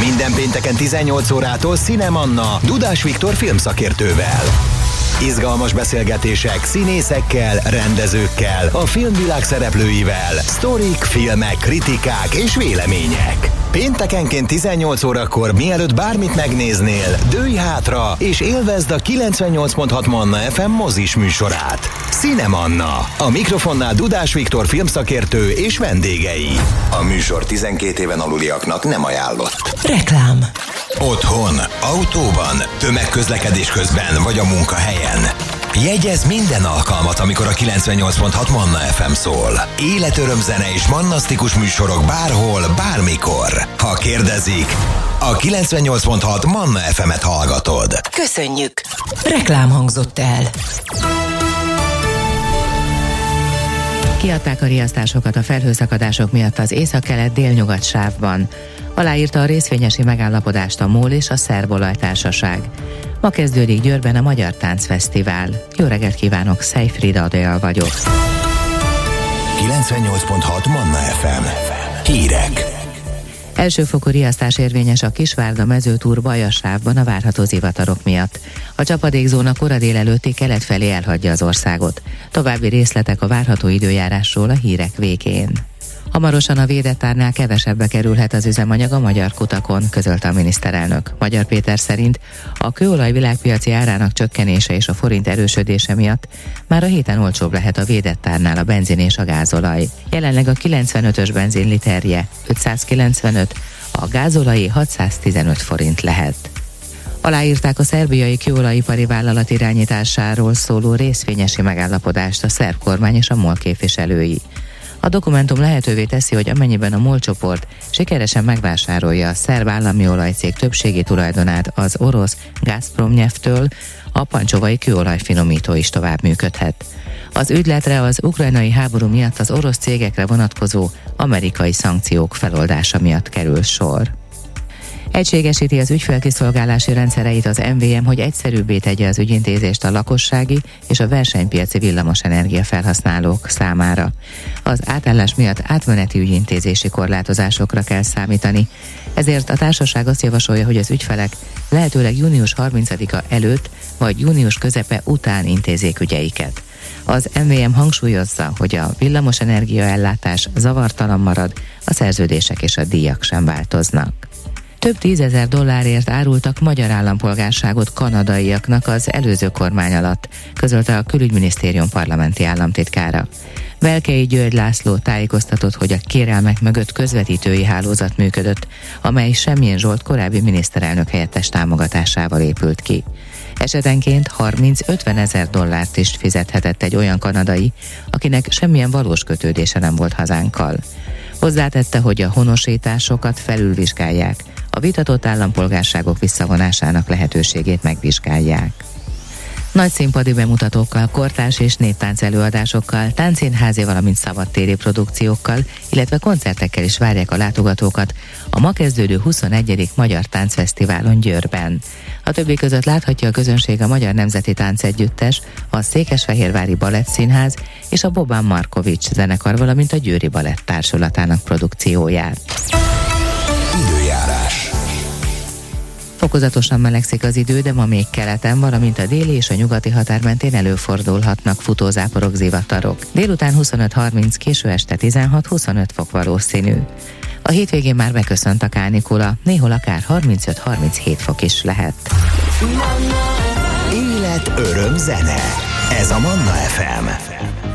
Minden pénteken 18 órától Cinemanna Dudás Viktor filmszakértővel. Izgalmas beszélgetések színészekkel, rendezőkkel, a filmvilág szereplőivel, sztorik, filmek, kritikák és vélemények. Péntekenként 18 órakor, mielőtt bármit megnéznél, dőlj hátra és élvezd a 98.6 Manna FM mozis műsorát. Cinemanna. A mikrofonnál Dudás Viktor filmszakértő és vendégei. A műsor 12 éven aluliaknak nem ajánlott. Reklám. Otthon, autóban, tömegközlekedés közben vagy a munkahelyen. Jegyezz minden alkalmat, amikor a 98.6 Manna FM szól. Életörömzene és mannasztikus műsorok bárhol, bármikor. Ha kérdezik, a 98.6 Manna FM-et hallgatod. Köszönjük! Reklám hangzott el. Kiadták a riasztásokat a felhőszakadások miatt az észak-kelet-délnyugat sávban. Aláírta a részvényesi megállapodást a MOL és a Szerb Olajtársaság. Ma kezdődik Győrben a Magyar Táncfesztivál. Jó reggelt kívánok, Szejfried Adél vagyok. 98.6 Manna FM. Hírek. Elsőfokú riasztás érvényes a Kisvárda-Mezőtúr Bajas sávban a várható zivatarok miatt. A csapadékzóna kora délelőtti kelet felé elhagyja az országot. További részletek a várható időjárásról a hírek végén. Hamarosan a védett árnál kevesebbe kerülhet az üzemanyag a magyar kutakon, közölte a miniszterelnök. Magyar Péter szerint a kőolaj világpiaci árának csökkenése és a forint erősödése miatt már a héten olcsóbb lehet a védett árnál a benzin és a gázolaj. Jelenleg a 95-ös benzin literje 595, a gázolai 615 forint lehet. Aláírták a szerbiai kőolajipari vállalat irányításáról szóló részvényesi megállapodást a szerb kormány és a MOL képviselői. A dokumentum lehetővé teszi, hogy amennyiben a MOL csoport sikeresen megvásárolja a szerb állami olajcég többségi tulajdonát az orosz Gazpromnyeftől, a pancsovai kőolajfinomító is tovább működhet. Az ügyletre az ukrajnai háború miatt az orosz cégekre vonatkozó amerikai szankciók feloldása miatt kerül sor. Egységesíti az ügyfélkiszolgálási rendszereit az MVM, hogy egyszerűbbé tegye az ügyintézést a lakossági és a versenypiaci villamosenergia felhasználók számára. Az átállás miatt átmeneti ügyintézési korlátozásokra kell számítani, ezért a társaság azt javasolja, hogy az ügyfelek lehetőleg június 30-a előtt vagy június közepe után intézzék ügyeiket. Az MVM hangsúlyozza, hogy a villamosenergia ellátás zavartalan marad, a szerződések és a díjak sem változnak. Több $10,000 árultak magyar állampolgárságot kanadaiaknak az előző kormány alatt, közölte a Külügyminisztérium parlamenti államtitkára. Velkei György László tájékoztatott, hogy a kérelmek mögött közvetítői hálózat működött, amely Semmjén Zsolt korábbi miniszterelnök helyettes támogatásával épült ki. Esetenként $30-50,000 is fizethetett egy olyan kanadai, akinek semmilyen valós kötődése nem volt hazánkkal. Hozzátette, hogy a honosításokat felülvizsgálják, a vitatott állampolgárságok visszavonásának lehetőségét megvizsgálják. Nagy színpadi bemutatókkal, kortárs és néptánc előadásokkal, táncszínházi, valamint szabadtéri produkciókkal, illetve koncertekkel is várják a látogatókat a ma kezdődő 21. Magyar Táncfesztiválon Győrben. A többi között láthatja a közönség a Magyar Nemzeti Táncegyüttes, a Székesfehérvári Balettszínház és a Bobán Markovics zenekar, valamint a Győri Balett Társulatának produkcióját. Időjárás. Fokozatosan melegszik az idő, de ma még keleten, valamint a déli és a nyugati határ mentén előfordulhatnak futózáporok, zivatarok. Délután 25-30, késő este 16-25 fok valószínű. A hétvégén már beköszönt a kánikula, néhol akár 35-37 fok is lehet. Élet, öröm, zene. Ez a Manna FM.